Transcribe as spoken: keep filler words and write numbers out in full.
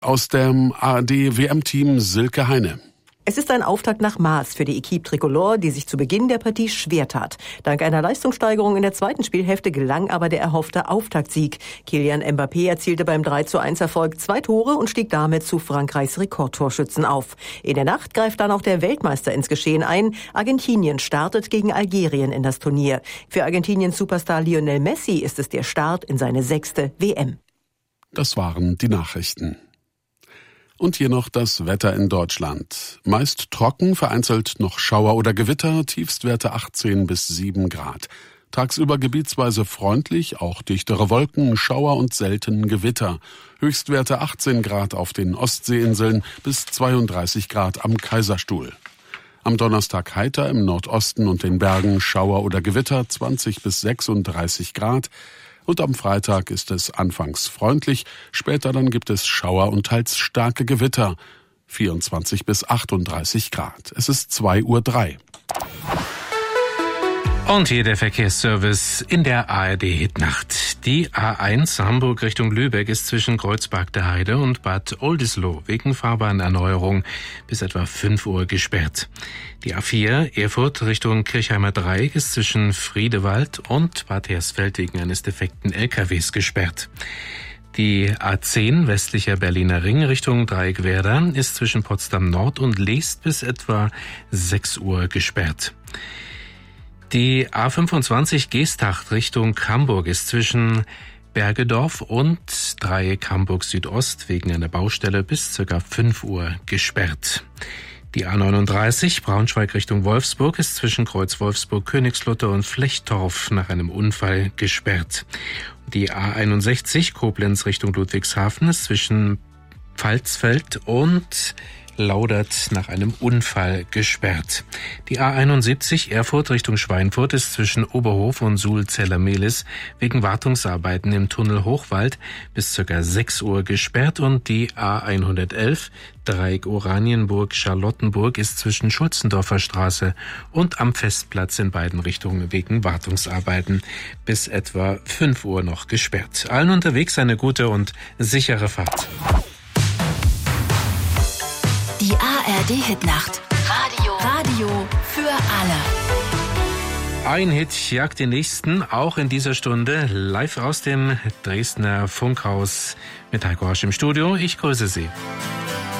Aus dem A R D-W M-Team Silke Heine. Es ist ein Auftakt nach Maß für die Equipe Tricolore, die sich zu Beginn der Partie schwer tat. Dank einer Leistungssteigerung in der zweiten Spielhälfte gelang aber der erhoffte Auftaktsieg. Kylian Mbappé erzielte beim drei zu eins Erfolg zwei Tore und stieg damit zu Frankreichs Rekordtorschützen auf. In der Nacht greift dann auch der Weltmeister ins Geschehen ein. Argentinien startet gegen Algerien in das Turnier. Für Argentiniens Superstar Lionel Messi ist es der Start in seine sechste W M. Das waren die Nachrichten. Und hier noch das Wetter in Deutschland. Meist trocken, vereinzelt noch Schauer oder Gewitter, Tiefstwerte achtzehn bis sieben Grad. Tagsüber gebietsweise freundlich, auch dichtere Wolken, Schauer und selten Gewitter. Höchstwerte achtzehn Grad auf den Ostseeinseln bis zweiunddreißig Grad am Kaiserstuhl. Am Donnerstag heiter im Nordosten und den Bergen Schauer oder Gewitter, zwanzig bis sechsunddreißig Grad. Und am Freitag ist es anfangs freundlich, später dann gibt es Schauer und teils starke Gewitter, vierundzwanzig bis achtunddreißig Grad. Es ist zwei Uhr drei. Und hier der Verkehrsservice in der A R D-Hitnacht. Die A eins Hamburg Richtung Lübeck ist zwischen Kreuzberg der Heide und Bad Oldesloe wegen Fahrbahnerneuerung bis etwa fünf Uhr gesperrt. Die A vier Erfurt Richtung Kirchheimer Dreieck ist zwischen Friedewald und Bad Hersfeld wegen eines defekten L K Ws gesperrt. Die A zehn westlicher Berliner Ring Richtung Dreieckwerder ist zwischen Potsdam Nord und Leest bis etwa sechs Uhr gesperrt. Die A fünfundzwanzig Geesthacht Richtung Hamburg ist zwischen Bergedorf und Dreieck Hamburg Südost wegen einer Baustelle bis ca. fünf Uhr gesperrt. Die A neununddreißig Braunschweig Richtung Wolfsburg ist zwischen Kreuz Wolfsburg, Königslutter und Flechtorf nach einem Unfall gesperrt. Die A einundsechzig Koblenz Richtung Ludwigshafen ist zwischen Pfalzfeld und Laudert nach einem Unfall gesperrt. Die A einundsiebzig Erfurt Richtung Schweinfurt ist zwischen Oberhof und Suhl-Zeller-Mehlis wegen Wartungsarbeiten im Tunnel Hochwald bis ca. sechs Uhr gesperrt und die A hundertelf Dreieck Oranienburg-Charlottenburg ist zwischen Schulzendorfer Straße und am Festplatz in beiden Richtungen wegen Wartungsarbeiten bis etwa fünf Uhr noch gesperrt. Allen unterwegs eine gute und sichere Fahrt. Die A R D-Hitnacht. Radio. Radio für alle. Ein Hit jagt den nächsten, auch in dieser Stunde, live aus dem Dresdner Funkhaus mit Heiko Horsch im Studio. Ich grüße Sie.